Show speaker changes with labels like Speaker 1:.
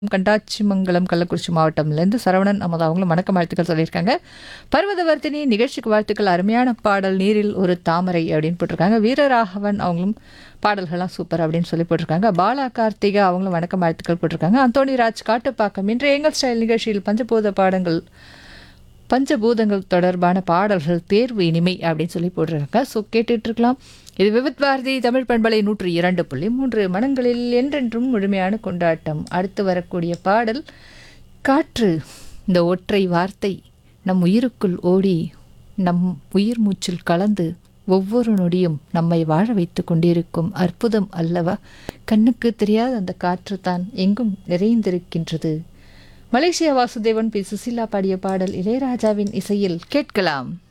Speaker 1: கண்டாச்சிமங்கலம் கள்ளக்குறிச்சி மாவட்டம்லேருந்து சரவணன் அமுதா அவங்களும் வணக்கம் வாழ்த்துக்கள் சொல்லியிருக்காங்க. பர்வதவர்த்தினி நிகழ்ச்சிக்கு வாழ்த்துக்கள், அருமையான பாடல் நீரில் ஒரு தாமரை அப்படின்னு போட்டிருக்காங்க. வீரராகவன் அவங்களும் பாடல்கள்லாம் சூப்பர் அப்படின்னு சொல்லி போட்டிருக்காங்க. பாலா கார்த்திகா அவங்களும் வணக்கம் வாழ்த்துக்கள் போட்டிருக்காங்க. அந்தோணி ராஜ் காட்டுப்பாக்கம் இன்று எங்கள் ஸ்டைல் நிகழ்ச்சியில் பஞ்சபூதங்கள் தொடர்பான பாடல்கள் தேர்வு இனிமை அப்படின்னு சொல்லி போட்டிருக்காங்க. ஸோ கேட்டுட்டு இருக்கலாம். இது விவித் பாரதி தமிழ் பண்பலை 102.3 மனங்களில் என்றென்றும் முழுமையான கொண்டாட்டம். அடுத்து வரக்கூடிய பாடல் காற்று. இந்த ஒற்றை வார்த்தை நம் உயிருக்குள் ஓடி நம் உயிர் மூச்சில் கலந்து ஒவ்வொரு நொடியும் நம்மை வாழ வைத்து கொண்டிருக்கும் அற்புதம் அல்லவா? கண்ணுக்கு தெரியாத அந்த காற்று தான் எங்கும் நிறைந்திருக்கின்றது. மலேசியா வாசுதேவன் பி சுசீலா பாடிய பாடல் இளையராஜாவின் இசையில் கேட்கலாம்.